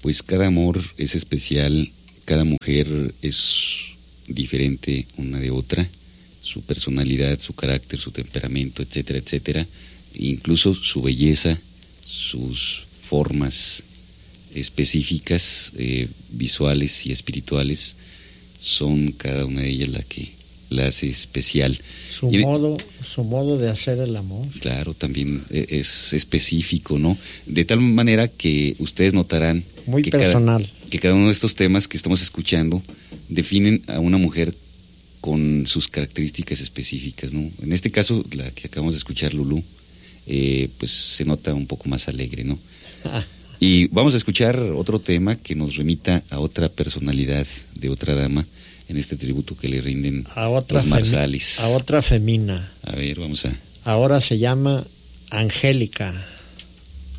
Pues cada amor es especial, cada mujer es diferente una de otra, su personalidad, su carácter, su temperamento, etcétera, etcétera, incluso su belleza, sus formas específicas, visuales y espirituales, son cada una de ellas la que la hace especial. Su modo de hacer el amor. Claro, también es específico, ¿no? De tal manera que ustedes notarán muy que personal. Cada uno de estos temas que estamos escuchando definen a una mujer con sus características específicas, ¿no? En este caso, la que acabamos de escuchar, Lulú, pues se nota un poco más alegre, ¿no? Y vamos a escuchar otro tema que nos remita a otra personalidad de otra dama en este tributo que le rinden a otra los Marsalis. A otra femina. A ver, vamos a... Ahora se llama Angélica.